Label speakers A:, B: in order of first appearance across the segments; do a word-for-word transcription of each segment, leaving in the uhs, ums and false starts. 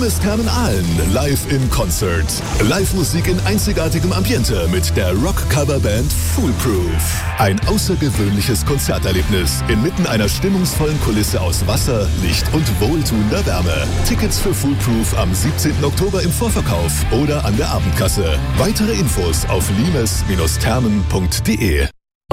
A: Limes Thermen Aalen live in Concert. Live-Musik in einzigartigem Ambiente mit der Rock-Cover-Band Foolproof. Ein außergewöhnliches Konzerterlebnis inmitten einer stimmungsvollen Kulisse aus Wasser, Licht und wohltuender Wärme. Tickets für Foolproof am siebzehnten Oktober im Vorverkauf oder an der Abendkasse. Weitere Infos auf limes Thermen punkt de.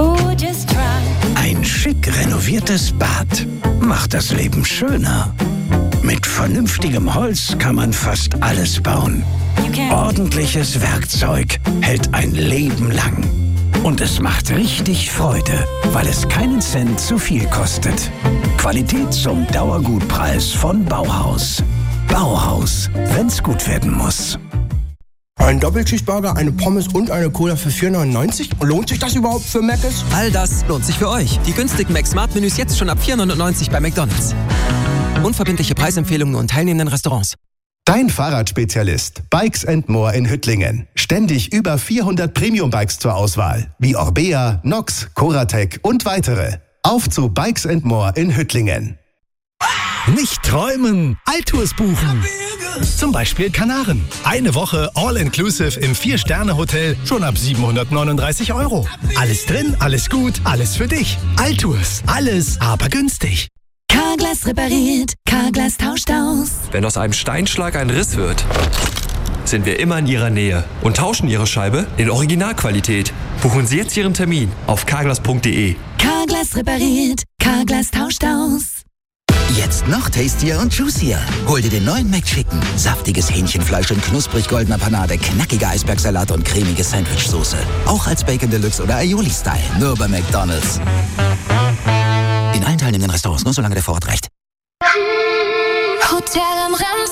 B: Ein schick renoviertes Bad macht das Leben schöner. Mit vernünftigem Holz kann man fast alles bauen. Ordentliches Werkzeug hält ein Leben lang. Und es macht richtig Freude, weil es keinen Cent zu viel kostet. Qualität zum Dauergutpreis von Bauhaus. Bauhaus, wenn's gut werden muss.
C: Ein Doppelcheeseburger, eine Pommes und eine Cola für vier neunundneunzig? Lohnt sich das überhaupt für Mc's?
D: All das lohnt sich für euch. Die günstigen Mac-Smart-Menüs jetzt schon ab vier neunundneunzig bei McDonald's. Unverbindliche Preisempfehlungen und teilnehmenden Restaurants.
E: Dein Fahrradspezialist Bikes and More in Hüttlingen. Ständig über vierhundert Premium-Bikes zur Auswahl, wie Orbea, Nox, Coratec und weitere. Auf zu Bikes and More in Hüttlingen.
F: Nicht träumen, Altours buchen. Zum Beispiel Kanaren. Eine Woche All-Inclusive im Vier-Sterne-Hotel schon ab siebenhundertneununddreißig Euro. Alles drin, alles gut, alles für dich. Altours, alles, aber günstig.
G: Carglass repariert, Carglass tauscht aus.
H: Wenn aus einem Steinschlag ein Riss wird, sind wir immer in Ihrer Nähe und tauschen Ihre Scheibe in Originalqualität. Buchen Sie jetzt Ihren Termin auf carglass punkt de.
G: Carglass repariert, Carglass tauscht aus.
B: Jetzt noch tastier und juicier. Hol dir den neuen McChicken. Saftiges Hähnchenfleisch in knusprig goldener Panade, knackiger Eisbergsalat und cremige Sandwichsoße. Auch als Bacon Deluxe oder Aioli-Style. Nur bei McDonald's. In allen teilnehmenden Restaurants, nur solange der Vorrat reicht.
G: Hotel am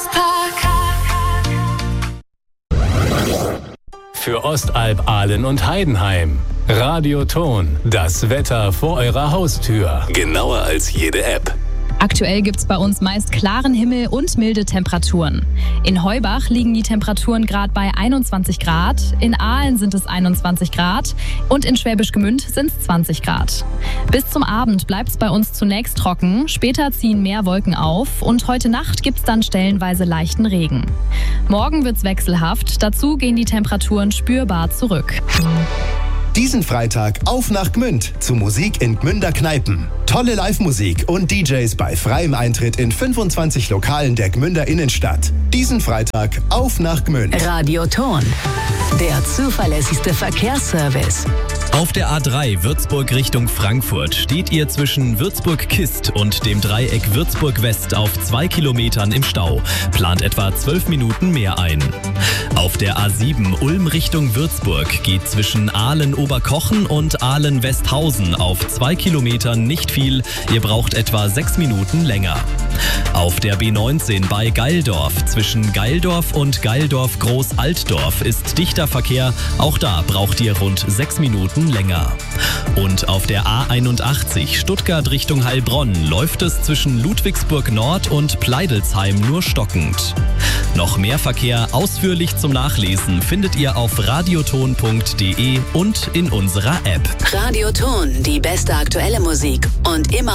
G: Remspark.
I: Für Ostalb, Aalen und Heidenheim. Radioton, das Wetter vor eurer Haustür. Genauer als jede App.
J: Aktuell gibt es bei uns meist klaren Himmel und milde Temperaturen. In Heubach liegen die Temperaturen gerade bei einundzwanzig Grad, in Aalen sind es einundzwanzig Grad und in Schwäbisch Gmünd sind es zwanzig Grad. Bis zum Abend bleibt es bei uns zunächst trocken, später ziehen mehr Wolken auf und heute Nacht gibt es dann stellenweise leichten Regen. Morgen wird es wechselhaft, dazu gehen die Temperaturen spürbar zurück.
E: Diesen Freitag auf nach Gmünd zu Musik in Gmünder Kneipen. Tolle Live-Musik und D Js bei freiem Eintritt in fünfundzwanzig Lokalen der Gmünder Innenstadt. Diesen Freitag auf nach Gmünd.
G: Radioton, der zuverlässigste Verkehrsservice.
K: Auf der A drei Würzburg Richtung Frankfurt steht ihr zwischen Würzburg-Kist und dem Dreieck Würzburg-West auf zwei Kilometern im Stau. Plant etwa zwölf Minuten mehr ein. Auf der A sieben Ulm Richtung Würzburg geht zwischen Aalen-Oberkochen und Aalen-Westhausen auf zwei Kilometern nicht viel. Ihr braucht etwa sechs Minuten länger. Auf der B neunzehn bei Geildorf zwischen Geildorf und Geildorf-Groß-Altdorf ist dichter Verkehr. Auch da braucht ihr rund sechs Minuten länger. Und auf der A einundachtzig Stuttgart Richtung Heilbronn läuft es zwischen Ludwigsburg Nord und Pleidelsheim nur stockend. Noch mehr Verkehr ausführlich zum Nachlesen findet ihr auf radioton punkt de und in unserer App.
G: Radioton, die beste aktuelle Musik und immer